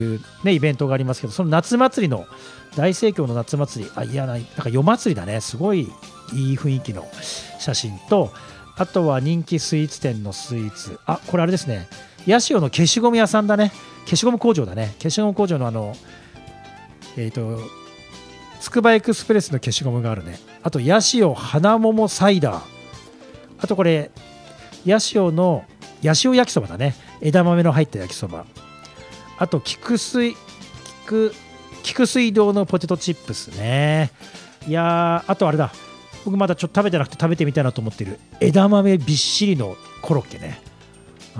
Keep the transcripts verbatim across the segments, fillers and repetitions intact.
ね、イベントがありますけど、その夏祭りの大盛況の夏祭り、あ、いやない、なんか夜祭りだね、すごいいい雰囲気の写真と、あとは人気スイーツ店のスイーツ、あ、これあれですね、八潮の消しゴム屋さんだね、消しゴム工場だね、消しゴム工場のあの、えっと、つくばエクスプレスの消しゴムがあるね、あと八潮花桃サイダー、あとこれ、八潮の八潮焼きそばだね、枝豆の入った焼きそば、あと菊水、菊、菊水堂のポテトチップスね。いやー、あとあれだ、僕まだちょっと食べてなくて食べてみたいなと思ってる枝豆びっしりのコロッケね。うん、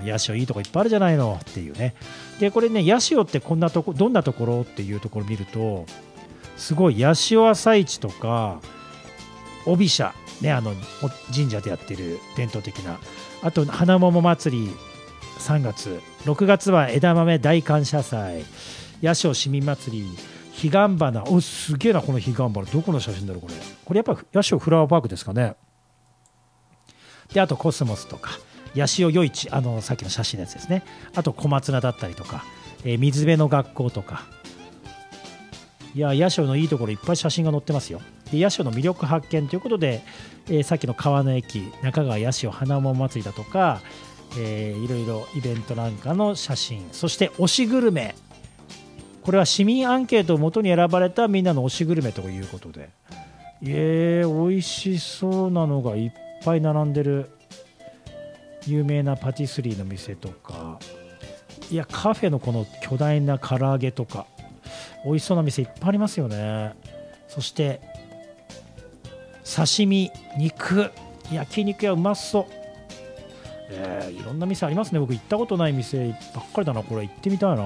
八潮いいとこいっぱいあるじゃないのっていうね。でこれね、八潮ってこんなとこ、どんなところっていうところを見ると、すごい八潮朝市とか帯社ね、あの神社でやってる伝統的な、あと花桃祭りさんがつ、ろくがつは枝豆大感謝祭、八潮市民祭り、彼岸花、お、すげえなこの彼岸花、どこの写真だろうこれ、これやっぱ八潮フラワーパークですかね。であとコスモスとか八潮夜市、あのさっきの写真のやつですね、あと小松菜だったりとか、えー、水辺の学校とか、いや八潮のいいところいっぱい写真が載ってますよ。で八潮の魅力発見ということで、えー、さっきの川の駅中川八潮花桃祭りだとか、えー、いろいろイベントなんかの写真、そして推しグルメ、これは市民アンケートをもとに選ばれたみんなの推しグルメということで、えー、美味しそうなのがいっぱい並んでる、有名なパティスリーの店とか、いやカフェのこの巨大な唐揚げとか美味しそうな店いっぱいありますよね。そして刺身、肉、焼肉屋うまそう、えー、いろんな店ありますね。僕行ったことない店ばっかりだな、これ行ってみたいな。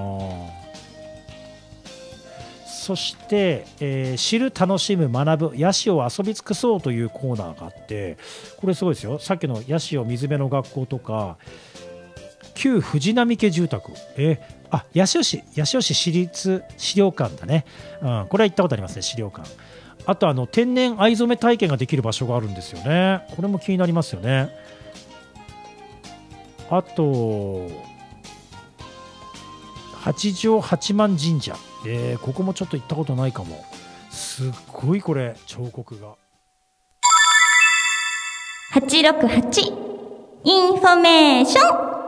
そして、えー、知る、楽しむ、学ぶ、八潮を遊び尽くそうというコーナーがあって、これすごいですよ。さっきの八潮水辺の学校とか、旧藤波家住宅、えー、あ、八潮市、八潮市市立資料館だね、うん、これは行ったことありますね、資料館。あとあの天然藍染め体験ができる場所があるんですよね。これも気になりますよね。あと八丈八幡神社、えー、ここもちょっと行ったことないかも。すっごいこれ彫刻が。 はちろくはちインフォメーション。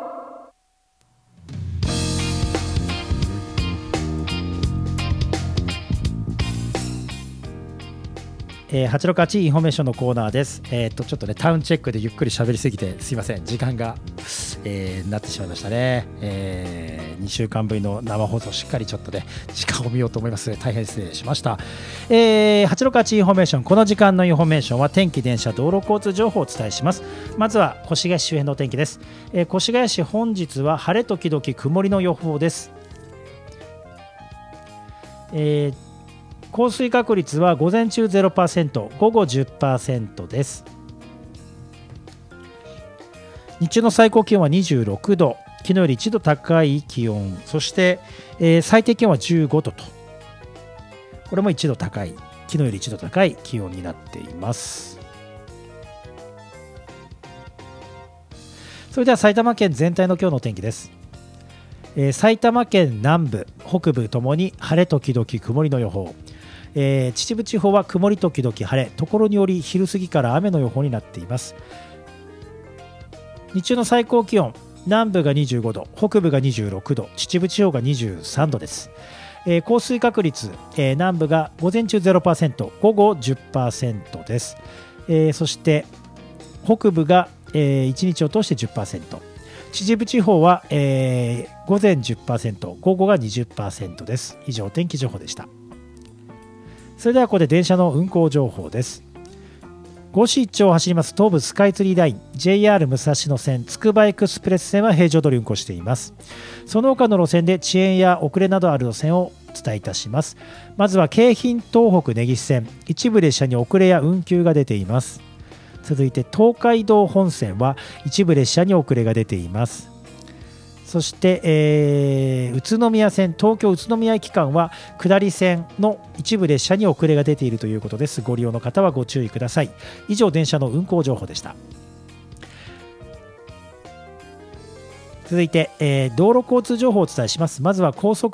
えー、はちろくはちインフォメーションのコーナーです。えー、とちょっとねタウンチェックでゆっくり喋りすぎてすいません、時間が、えー、なってしまいましたね、えー、にしゅうかんぶりの生放送しっかりちょっとね時間を見ようと思います。大変失礼しました。えー、はちろくはちインフォメーション、この時間のインフォメーションは天気、電車、道路交通情報をお伝えします。まずは越谷市周辺の天気です。えー、越谷市本日は晴れ時々曇りの予報です。えー降水確率は午前中 ゼロパーセント、午後 じゅっパーセント です。日中の最高気温はにじゅうろくど、昨日よりいちど高い気温、そして、えー、最低気温はじゅうごどと、これもいちど高い、昨日よりいちど高い気温になっています。それでは埼玉県全体の今日の天気です。えー、埼玉県南部、北部ともに晴れ時々曇りの予報。えー、秩父地方は曇り時々晴れ、ところにより昼過ぎから雨の予報になっています。日中の最高気温、南部がにじゅうごど、北部がにじゅうろくど、秩父地方がにじゅうさんどです。えー、降水確率、えー、南部が午前中 ゼロパーセント、午後 じゅっパーセント です。えー、そして北部が、えー、いちにちを通して じゅっパーセント、秩父地方は、えー、午前 じゅっパーセント、午後が にじゅっパーセント です。以上天気情報でした。それではここで電車の運行情報です。五市一丁を走ります東武スカイツリーライン、 ジェイアール 武蔵野線、つくばエクスプレス線は平常通り運行しています。その他の路線で遅延や遅れなどある路線をお伝えいたします。まずは京浜東北根岸線、一部列車に遅れや運休が出ています。続いて東海道本線は一部列車に遅れが出ています。そして、えー、宇都宮線、東京宇都宮駅間は下り線の一部列車に遅れが出ているということです。ご利用の方はご注意ください。以上電車の運行情報でした。 続いて、えー道路交通情報をお伝えします。まずは高速